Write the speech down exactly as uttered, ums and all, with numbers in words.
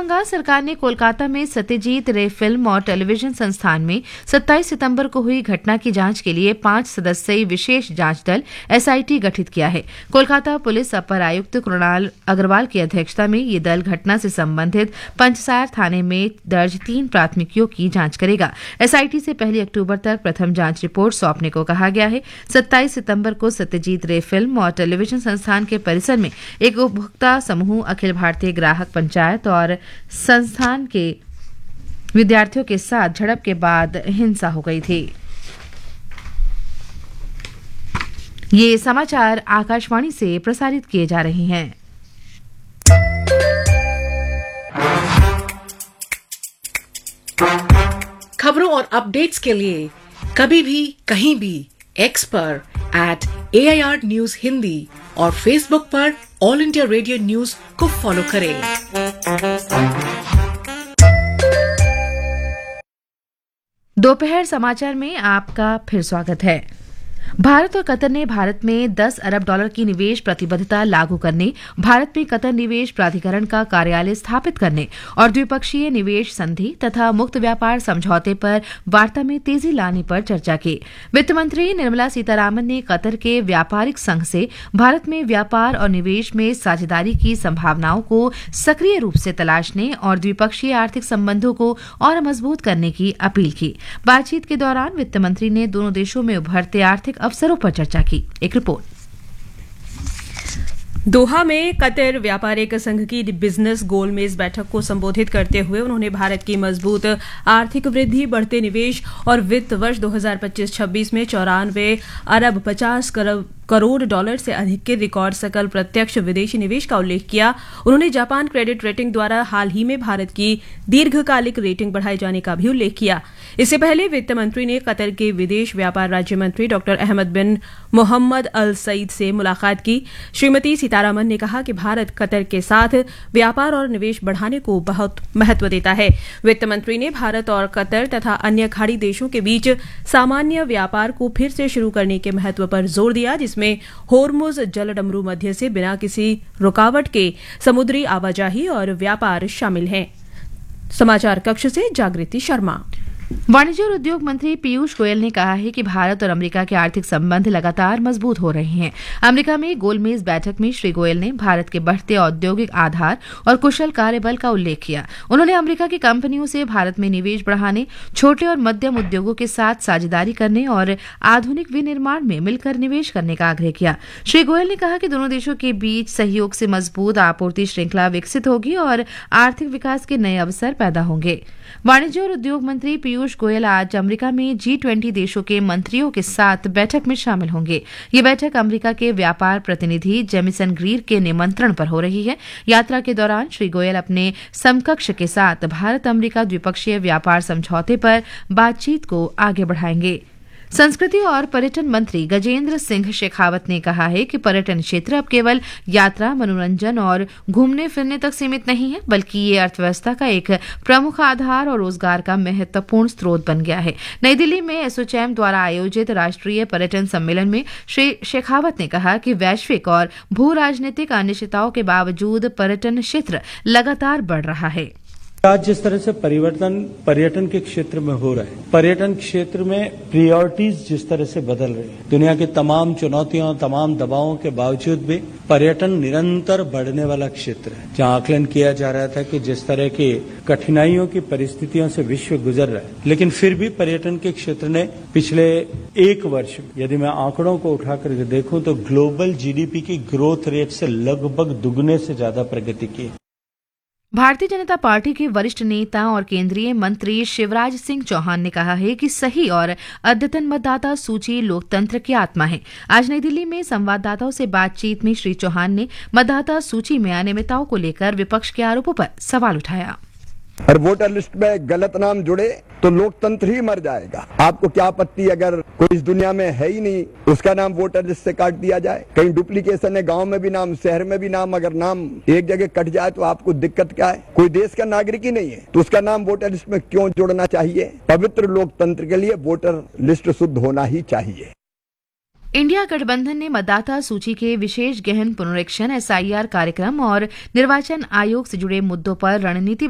बंगाल सरकार ने कोलकाता में सत्यजीत रे फिल्म और टेलीविजन संस्थान में सत्ताईस सितंबर को हुई घटना की जांच के लिए पांच सदस्यीय विशेष जांच दल एसआईटी गठित किया है। कोलकाता पुलिस अपर आयुक्त कृणाल अग्रवाल की अध्यक्षता में ये दल घटना से संबंधित पंचसार थाने में दर्ज तीन प्राथमिकियों की जांच करेगा। एसआईटी से पहली अक्टूबर तक प्रथम जांच रिपोर्ट सौंपने को कहा गया है। सत्ताईस सितंबर को सत्यजीत रे फिल्म और टेलीविजन संस्थान के परिसर में एक उपभोक्ता समूह अखिल भारतीय ग्राहक पंचायत और संस्थान के विद्यार्थियों के साथ झड़प के बाद हिंसा हो गई थी। ये समाचार आकाशवाणी से प्रसारित किए जा रहे हैं। खबरों और अपडेट्स के लिए कभी भी कहीं भी एक्स पर eight A I R news Hindi और फेसबुक पर ऑल इंडिया रेडियो न्यूज को फॉलो करें। दोपहर समाचार में आपका फिर स्वागत है। भारत और कतर ने भारत में दस अरब डॉलर की निवेश प्रतिबद्धता लागू करने, भारत में कतर निवेश प्राधिकरण का कार्यालय स्थापित करने और द्विपक्षीय निवेश संधि तथा मुक्त व्यापार समझौते पर वार्ता में तेजी लाने पर चर्चा की। वित्त मंत्री निर्मला सीतारामन ने कतर के व्यापारिक संघ से भारत में व्यापार और निवेश में साझेदारी की संभावनाओं को सक्रिय रूप से तलाशने और द्विपक्षीय आर्थिक संबंधों को और मजबूत करने की अपील की। बातचीत के दौरान वित्त मंत्री ने दोनों देशों में उभरते आर्थिक अवसरों पर चर्चा की। एक रिपोर्ट। दोहा में कतर व्यापारिक संघ की बिजनेस गोलमेज बैठक को संबोधित करते हुए उन्होंने भारत की मजबूत आर्थिक वृद्धि, बढ़ते निवेश और वित्त वर्ष दो हज़ार पच्चीस छब्बीस में चौरानवे अरब पचास करोड़ डॉलर से अधिक के रिकॉर्ड सकल प्रत्यक्ष विदेशी निवेश का उल्लेख किया। उन्होंने जापान क्रेडिट रेटिंग द्वारा हाल ही में भारत की दीर्घकालिक रेटिंग बढ़ाए जाने का भी उल्लेख किया। इससे पहले वित्त मंत्री ने कतर के विदेश व्यापार राज्य मंत्री डॉक्टर अहमद बिन मोहम्मद अल सईद से मुलाकात की। श्रीमती सीतारामन ने कहा कि भारत कतर के साथ व्यापार और निवेश बढ़ाने को बहुत महत्व देता है। वित्त मंत्री ने भारत और कतर तथा अन्य खाड़ी देशों के बीच सामान्य व्यापार को फिर से शुरू करने के महत्व पर जोर दिया, जिसमें होर्मुज जलडमरू मध्य से बिना किसी रुकावट के समुद्री आवाजाही और व्यापार शामिल हैं। समाचार कक्ष से जागृति शर्मा। वाणिज्य और उद्योग मंत्री पीयूष गोयल ने कहा है कि भारत और अमेरिका के आर्थिक संबंध लगातार मजबूत हो रहे हैं। अमेरिका में गोलमेज बैठक में श्री गोयल ने भारत के बढ़ते औद्योगिक आधार और कुशल कार्यबल का उल्लेख किया। उन्होंने अमेरिका की कंपनियों से भारत में निवेश बढ़ाने, छोटे और मध्यम उद्योगों के साथ साझेदारी करने और आधुनिक विनिर्माण में मिलकर निवेश करने का आग्रह किया। श्री गोयल ने कहा कि दोनों देशों के बीच सहयोग से मजबूत आपूर्ति श्रृंखला विकसित होगी और आर्थिक विकास के नए अवसर पैदा होंगे। वाणिज्य और उद्योग मंत्री पीयूष गोयल आज अमेरिका में जी ट्वेंटी देशों के मंत्रियों के साथ बैठक में शामिल होंगे। ये बैठक अमेरिका के व्यापार प्रतिनिधि जेमिसन ग्रीर के निमंत्रण पर हो रही है। यात्रा के दौरान श्री गोयल अपने समकक्ष के साथ भारत अमेरिका द्विपक्षीय व्यापार समझौते पर बातचीत को आगे बढ़ाएंगे। संस्कृति और पर्यटन मंत्री गजेंद्र सिंह शेखावत ने कहा है कि पर्यटन क्षेत्र अब केवल यात्रा, मनोरंजन और घूमने फिरने तक सीमित नहीं है, बल्कि ये अर्थव्यवस्था का एक प्रमुख आधार और रोजगार का महत्वपूर्ण स्रोत बन गया है। नई दिल्ली में एसोचैम द्वारा आयोजित राष्ट्रीय पर्यटन सम्मेलन में श्री शेखावत ने कहा कि वैश्विक और भू राजनीतिक अनिश्चितताओं के बावजूद पर्यटन क्षेत्र लगातार बढ़ रहा है। आज जिस तरह से परिवर्तन पर्यटन के क्षेत्र में हो रहा है, पर्यटन क्षेत्र में प्रायोरिटीज जिस तरह से बदल रही है, दुनिया की तमाम चुनौतियों, तमाम दबावों के बावजूद भी पर्यटन निरंतर बढ़ने वाला क्षेत्र है। जहां आकलन किया जा रहा था कि जिस तरह की कठिनाइयों की परिस्थितियों से विश्व गुजर रहा है, लेकिन फिर भी पर्यटन के क्षेत्र ने पिछले एक वर्ष में, यदि मैं आंकड़ों को उठाकर देखूं तो ग्लोबल जीडीपी की ग्रोथ रेट से लगभग दुगने से ज्यादा प्रगति की है। भारतीय जनता पार्टी के वरिष्ठ नेता और केंद्रीय मंत्री शिवराज सिंह चौहान ने कहा है कि सही और अद्यतन मतदाता सूची लोकतंत्र की आत्मा है। आज नई दिल्ली में संवाददाताओं से बातचीत में श्री चौहान ने मतदाता सूची में अनियमितताओं को लेकर विपक्ष के आरोपों पर सवाल उठाया। और वोटर लिस्ट में गलत नाम जुड़े तो लोकतंत्र ही मर जाएगा। आपको क्या आपत्ति अगर कोई इस दुनिया में है ही नहीं उसका नाम वोटर लिस्ट से काट दिया जाए? कहीं डुप्लीकेशन है, गांव में भी नाम, शहर में भी नाम, अगर नाम एक जगह कट जाए तो आपको दिक्कत क्या है? कोई देश का नागरिक ही नहीं है तो उसका नाम वोटर लिस्ट में क्यों जोड़ना चाहिए? पवित्र लोकतंत्र के लिए वोटर लिस्ट शुद्ध होना ही चाहिए। इंडिया गठबंधन ने मतदाता सूची के विशेष गहन पुनरीक्षण, एसआईआर कार्यक्रम और निर्वाचन आयोग से जुड़े मुद्दों पर रणनीति